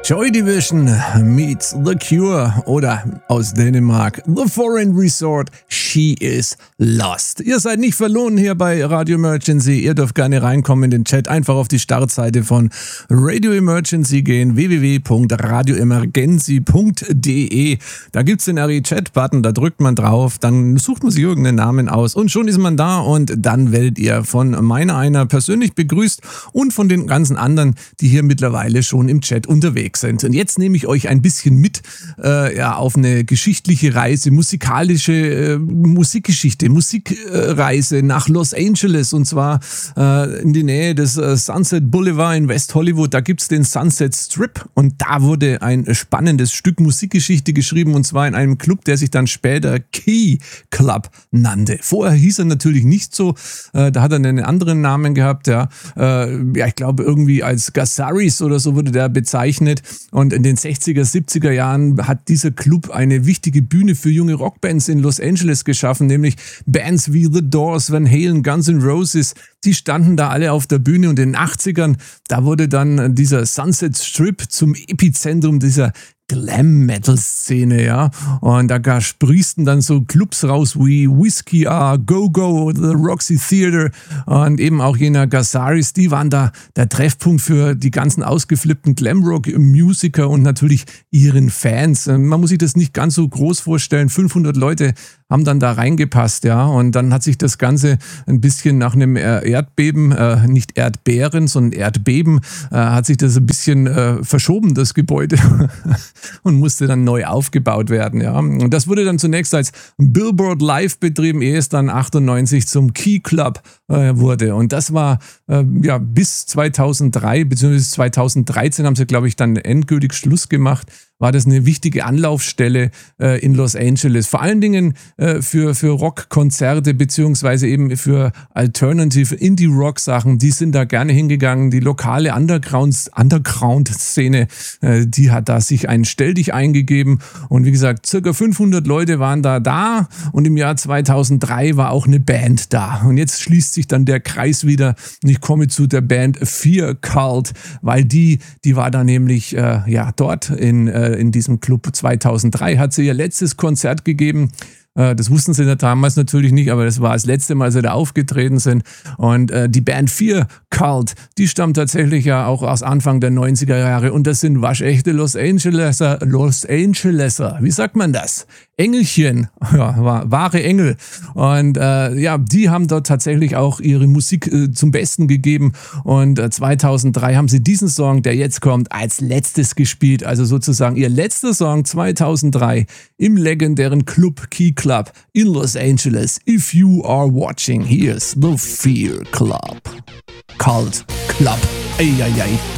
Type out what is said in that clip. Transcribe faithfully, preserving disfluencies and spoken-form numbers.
Joy Division meets The Cure oder aus Dänemark The Foreign Resort, She is Lost. Ihr seid nicht verloren hier bei Radio Emergency. Ihr dürft gerne reinkommen in den Chat. Einfach auf die Startseite von Radio Emergency gehen, w w w punkt radio emergency punkt d e. Da gibt's den R E-Chat-Button, da drückt man drauf, dann sucht man sich irgendeinen Namen aus und schon ist man da und dann werdet ihr von meiner einer persönlich begrüßt und von den ganzen anderen, die hier mittlerweile schon im Chat unterwegs sind. Und jetzt nehme ich euch ein bisschen mit äh, ja, auf eine geschichtliche Reise, musikalische äh, Musikgeschichte, Musikreise nach Los Angeles und zwar äh, in die Nähe des äh, Sunset Boulevard in West Hollywood. Da gibt's den Sunset Strip und da wurde ein spannendes Stück Musikgeschichte geschrieben und zwar in einem Club, der sich dann später Key Club nannte. Vorher hieß er natürlich nicht so, äh, da hat er einen anderen Namen gehabt, ja, äh, ja ich glaube irgendwie als Gazaris oder so wurde der bezeichnet. Und in den sechziger, siebziger Jahren hat dieser Club eine wichtige Bühne für junge Rockbands in Los Angeles geschaffen, nämlich Bands wie The Doors, Van Halen, Guns N' Roses, die standen da alle auf der Bühne und in den achtzigern, da wurde dann dieser Sunset Strip zum Epizentrum dieser Glam-Metal-Szene, ja. Und da sprießten dann so Clubs raus wie Whiskey R, Go-Go, The Roxy Theater und eben auch jener Gazaris, die waren da der Treffpunkt für die ganzen ausgeflippten Glamrock-Musiker und natürlich ihren Fans. Man muss sich das nicht ganz so groß vorstellen, fünfhundert Leute haben dann da reingepasst, ja, und dann hat sich das Ganze ein bisschen nach einem Erdbeben, äh, nicht Erdbeeren, sondern Erdbeben, äh, hat sich das ein bisschen äh, verschoben, das Gebäude, und musste dann neu aufgebaut werden, ja. Und das wurde dann zunächst als Billboard Live betrieben, ehe es dann achtundneunzig zum Key Club äh, wurde. Und das war, äh, ja, bis zweitausenddrei, beziehungsweise zweitausenddreizehn haben sie, glaube ich, dann endgültig Schluss gemacht, war das eine wichtige Anlaufstelle äh, in Los Angeles. Vor allen Dingen äh, für, für Rockkonzerte beziehungsweise eben für Alternative Indie-Rock-Sachen. Die sind da gerne hingegangen. Die lokale Underground, Underground-Szene, äh, die hat da sich einen Stelldich eingegeben. Und wie gesagt, circa fünfhundert Leute waren da da. Und im Jahr zweitausenddrei war auch eine Band da. Und jetzt schließt sich dann der Kreis wieder. Und ich komme zu der Band Fear Cult, weil die, die war da nämlich äh, ja dort in äh, in diesem Club. zweitausenddrei hat sie ihr letztes Konzert gegeben. Das wussten sie ja damals natürlich nicht, aber das war das letzte Mal, als sie da aufgetreten sind. Und äh, die Band Fear Cult, die stammt tatsächlich ja auch aus Anfang der neunziger Jahre. Und das sind waschechte Los Angeleser, Los Angeleser, wie sagt man das? Engelchen, ja, wahre Engel. Und äh, ja, die haben dort tatsächlich auch ihre Musik äh, zum Besten gegeben. Und äh, zweitausenddrei haben sie diesen Song, der jetzt kommt, als letztes gespielt. Also sozusagen ihr letzter Song zweitausenddrei im legendären Club Key Club in Los Angeles. If you are watching, here's the Fear Club. Cult Club. Eieiei.